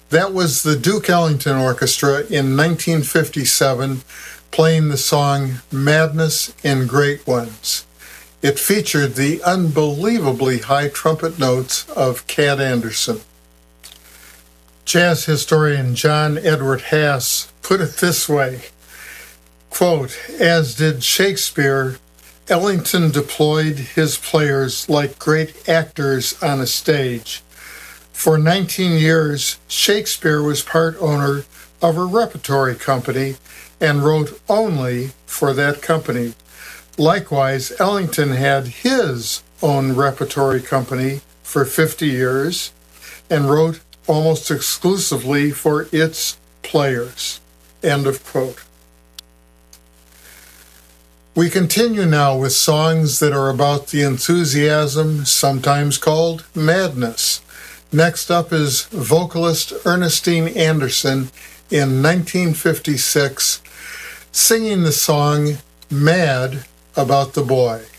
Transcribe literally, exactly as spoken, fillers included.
That was the Duke Ellington Orchestra in nineteen fifty-seven playing the song Madness in Great Ones. It featured the unbelievably high trumpet notes of Cat Anderson. Jazz historian John Edward Hass put it this way, quote, "As did Shakespeare, Ellington deployed his players like great actors on a stage. For nineteen years, Shakespeare was part owner of a repertory company and wrote only for that company. Likewise, Ellington had his own repertory company for fifty years and wrote almost exclusively for its players." End of quote. We continue now with songs that are about the enthusiasm, sometimes called madness. Next up is vocalist Ernestine Anderson in nineteen fifty-six, singing the song Mad About the Boy.